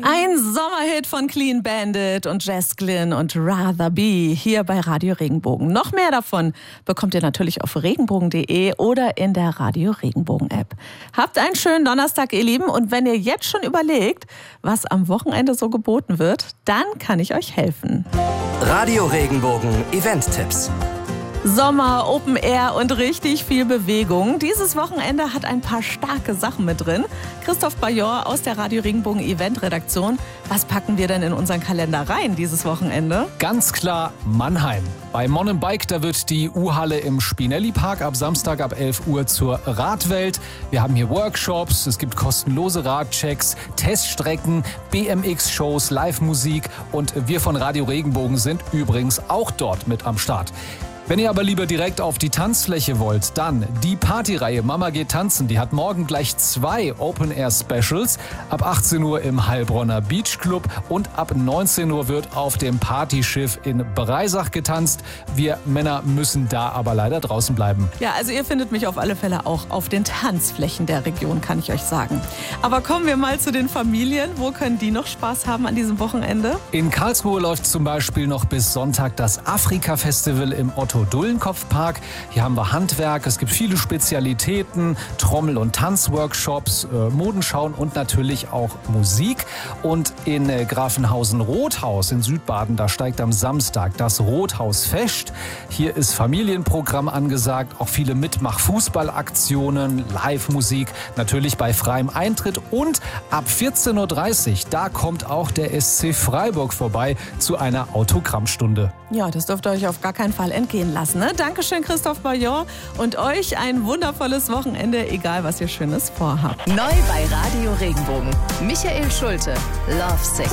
Ein Sommerhit von Clean Bandit und Jess Glynn und Rather Be hier bei Radio Regenbogen. Noch mehr davon bekommt ihr natürlich auf regenbogen.de oder in der Radio Regenbogen App. Habt einen schönen Donnerstag, ihr Lieben. Und wenn ihr jetzt schon überlegt, was am Wochenende so geboten wird, dann kann ich euch helfen. Radio Regenbogen Event-Tipps. Sommer, Open Air und richtig viel Bewegung. Dieses Wochenende hat ein paar starke Sachen mit drin. Christoph Bajor aus der Radio Regenbogen Event-Redaktion. Was packen wir denn in unseren Kalender rein dieses Wochenende? Ganz klar Mannheim. Bei Mon & Bike, da wird die U-Halle im Spinelli-Park ab Samstag ab 11 Uhr zur Radwelt. Wir haben hier Workshops, es gibt kostenlose Radchecks, Teststrecken, BMX-Shows, Live-Musik und wir von Radio Regenbogen sind übrigens auch dort mit am Start. Wenn ihr aber lieber direkt auf die Tanzfläche wollt, dann die Partyreihe Mama geht tanzen. Die hat morgen gleich 2 Open-Air-Specials. Ab 18 Uhr im Heilbronner Beach Club und ab 19 Uhr wird auf dem Partyschiff in Breisach getanzt. Wir Männer müssen da aber leider draußen bleiben. Ja, also ihr findet mich auf alle Fälle auch auf den Tanzflächen der Region, kann ich euch sagen. Aber kommen wir mal zu den Familien. Wo können die noch Spaß haben an diesem Wochenende? In Karlsruhe läuft zum Beispiel noch bis Sonntag das Afrika-Festival im Otto-Dullenkopf-Park. Hier haben wir Handwerk, es gibt viele Spezialitäten, Trommel- und Tanzworkshops, Modenschauen und natürlich auch Musik. Und in Grafenhausen-Rothaus in Südbaden, da steigt am Samstag das Rothausfest. Hier ist Familienprogramm angesagt, auch viele Mitmach-Fußballaktionen, Live-Musik, natürlich bei freiem Eintritt. Und ab 14.30 Uhr, da kommt auch der SC Freiburg vorbei zu einer Autogrammstunde. Ja, das dürft ihr euch auf gar keinen Fall entgehen lassen. Ne? Dankeschön, Christoph Bajor. Und euch ein wundervolles Wochenende, egal was ihr Schönes vorhabt. Neu bei Radio Regenbogen. Michael Schulte, Lovesick.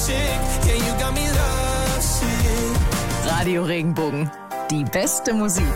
Radio Regenbogen. Die beste Musik.